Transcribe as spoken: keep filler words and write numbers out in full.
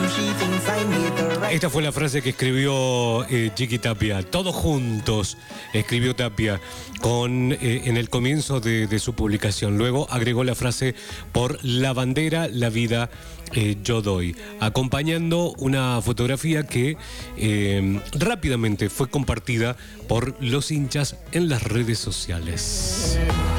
Esta fue la frase que escribió eh, Chiqui Tapia. Todos juntos escribió Tapia con, eh, en el comienzo de, de su publicación. Luego agregó la frase: por la bandera, la vida eh, yo doy. Acompañando una fotografía que eh, rápidamente fue compartida por los hinchas en las redes sociales.